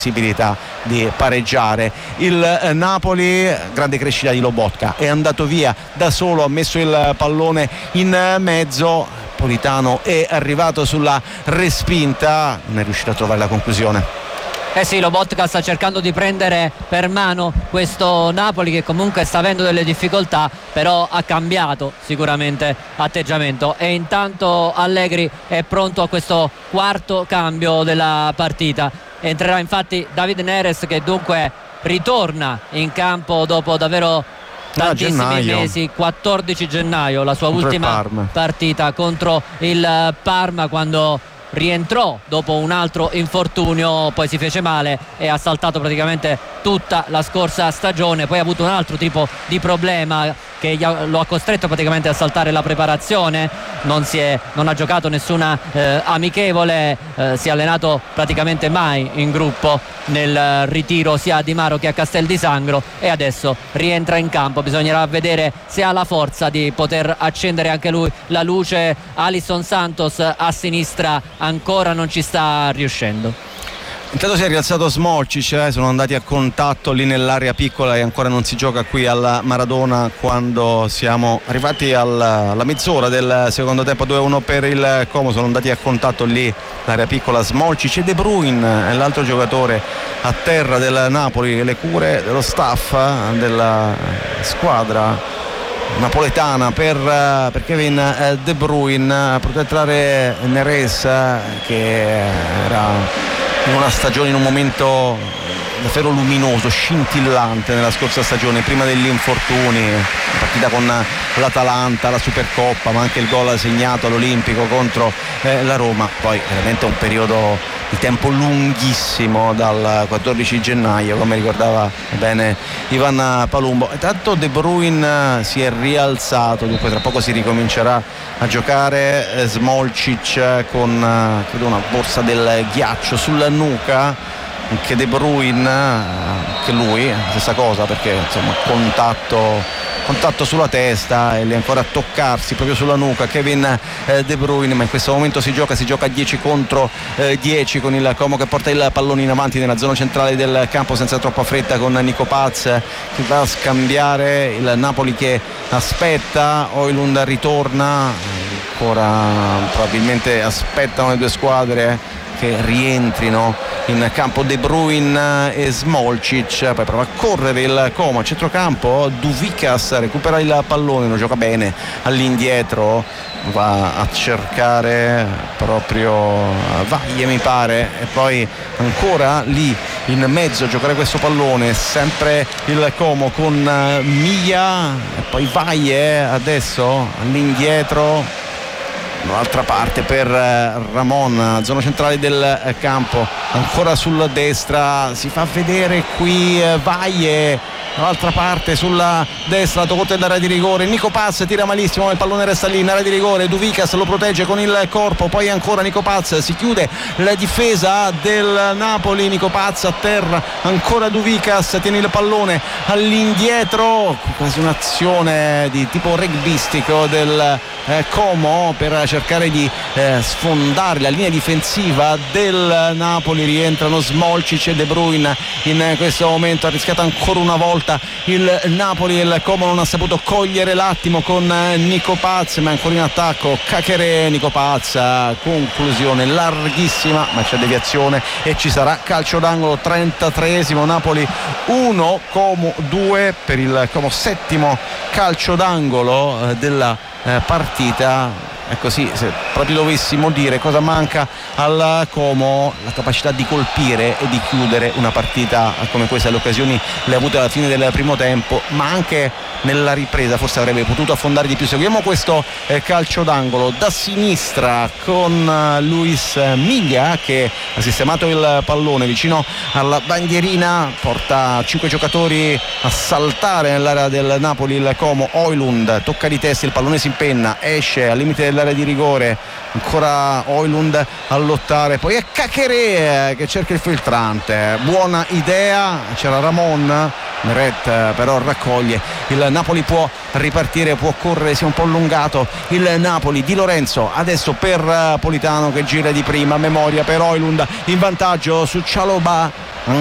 possibilità di pareggiare. Il Napoli, grande crescita di Lobotka, è andato via da solo, ha messo il pallone in mezzo, Politano è arrivato sulla respinta, non è riuscito a trovare la conclusione. Sì, Lobotka sta cercando di prendere per mano questo Napoli che comunque sta avendo delle difficoltà, però ha cambiato sicuramente atteggiamento, e intanto Allegri è pronto a questo quarto cambio della partita. Entrerà infatti David Neres, che dunque ritorna in campo dopo davvero tantissimi mesi. 14 gennaio la sua ultima partita contro il Parma, quando rientrò dopo un altro infortunio, poi si fece male e ha saltato praticamente tutta la scorsa stagione. Poi ha avuto un altro tipo di problema che lo ha costretto praticamente a saltare la preparazione, non ha giocato nessuna amichevole, si è allenato praticamente mai in gruppo nel ritiro sia a Di Maro che a Castel di Sangro, e adesso rientra in campo. Bisognerà vedere se ha la forza di poter accendere anche lui la luce. Alisson Santos a sinistra ancora non ci sta riuscendo. Intanto si è rialzato Smolcic, sono andati a contatto lì nell'area piccola, e ancora non si gioca qui alla Maradona quando siamo arrivati alla mezz'ora del secondo tempo. 2-1 per il Como, sono andati a contatto lì l'area piccola Smolcic e De Bruyne è l'altro giocatore a terra del Napoli. Le cure dello staff della squadra napoletana per Kevin De Bruyne, a proteggere Neres, che era in una stagione, in un momento davvero luminoso, scintillante nella scorsa stagione, prima degli infortuni, partita con l'Atalanta, la Supercoppa, ma anche il gol segnato all'Olimpico contro la Roma. Poi veramente un periodo di tempo lunghissimo, dal 14 gennaio, come ricordava bene Ivan Palumbo. Intanto De Bruyne si è rialzato, dunque tra poco si ricomincerà a giocare. Smolcic con credo una borsa del ghiaccio sulla nuca, anche De Bruyne, anche lui stessa cosa, perché insomma contatto sulla testa, e lì ancora a toccarsi proprio sulla nuca Kevin De Bruyne. Ma in questo momento si gioca a 10 contro 10, con il Como che porta il pallone in avanti nella zona centrale del campo senza troppa fretta, con Nico Paz che va a scambiare, il Napoli che aspetta, Højlund ritorna, ancora probabilmente aspettano le due squadre che rientrino in campo De Bruyne e Smolcic. Poi prova a correre il Como a centrocampo, Duvikas recupera il pallone, lo gioca bene all'indietro, va a cercare proprio Vaglie mi pare, e poi ancora lì in mezzo a giocare questo pallone sempre il Como con Miglia, e poi Vaglie adesso all'indietro, un'altra parte per Ramon, zona centrale del campo, ancora sulla destra, si fa vedere qui Vaglie, dall'altra parte sulla destra, tocca dell'area di rigore, Nico Paz tira malissimo, il pallone resta lì in area di rigore, Duvikas lo protegge con il corpo, poi ancora Nico Paz, si chiude la difesa del Napoli, Nico Paz a terra, ancora Duvikas, tiene il pallone all'indietro, quasi un'azione di tipo rugbyistico del Como per cercare di sfondare la linea difensiva del Napoli. Rientrano Smolcic e De Bruyne in questo momento, ha rischiato ancora una volta il Napoli, e il Como non ha saputo cogliere l'attimo con Nico Paz, ma ancora in attacco Cacheré, Nico Paz, conclusione larghissima, ma c'è deviazione e ci sarà calcio d'angolo. 33esimo, Napoli 1 Como 2 per il Como, settimo calcio d'angolo della partita. E così, se proprio dovessimo dire cosa manca al Como, la capacità di colpire e di chiudere una partita come questa. Le occasioni le ha avute alla fine del primo tempo, ma anche nella ripresa forse avrebbe potuto affondare di più. Seguiamo questo calcio d'angolo da sinistra con Luis Miglia, che ha sistemato il pallone vicino alla bandierina, porta 5 giocatori a saltare nell'area del Napoli il Como. Højlund tocca di testa, il pallone si impenna, esce al limite del dell'area di rigore, ancora Højlund a lottare, poi è Caqueré che cerca il filtrante, buona idea, c'era Ramon, Meret però raccoglie, il Napoli può ripartire, può correre, si è un po' allungato il Napoli. Di Lorenzo adesso per Politano che gira di prima, memoria per Højlund in vantaggio su Chalobah,